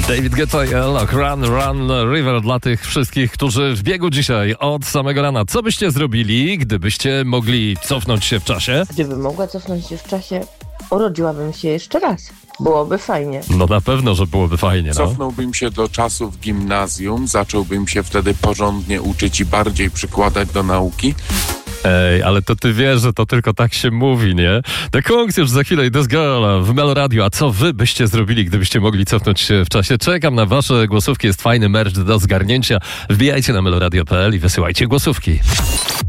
David Guetta i Lock, Run, Run, River dla tych wszystkich, którzy w biegu dzisiaj od samego rana. Co byście zrobili, gdybyście mogli cofnąć się w czasie? Gdybym mogła cofnąć się w czasie, urodziłabym się jeszcze raz. Byłoby fajnie. No na pewno, że byłoby fajnie, no. Cofnąłbym się do czasów gimnazjum, zacząłbym się wtedy porządnie uczyć i bardziej przykładać do nauki. Ej, ale to ty wiesz, że to tylko tak się mówi, nie? The Kungs już za chwilę i This Girl w Melo Radio. A co wy byście zrobili, gdybyście mogli cofnąć się w czasie? Czekam na wasze głosówki, jest fajny merch do zgarnięcia. Wbijajcie na meloradio.pl i wysyłajcie głosówki.